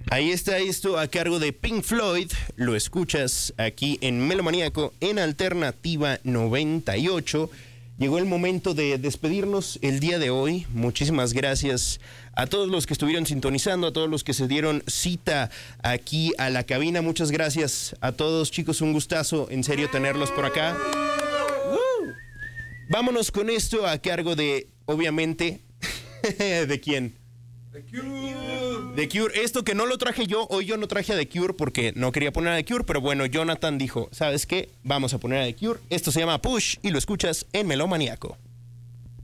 Ahí está esto a cargo de Pink Floyd. Lo escuchas aquí en Melomaníaco en Alternativa 98. Llegó el momento de despedirnos el día de hoy. Muchísimas gracias a todos los que estuvieron sintonizando, a todos los que se dieron cita aquí a la cabina. Muchas gracias a todos, chicos. Un gustazo, en serio, tenerlos por acá. Vámonos con esto a cargo de, obviamente, ¿de quién? The Cure. The Cure. Esto que no lo traje yo, hoy yo no traje a The Cure porque no quería poner a The Cure, pero bueno, Jonathan dijo, ¿sabes qué? Vamos a poner a The Cure. Esto se llama Push y lo escuchas en Melomaníaco.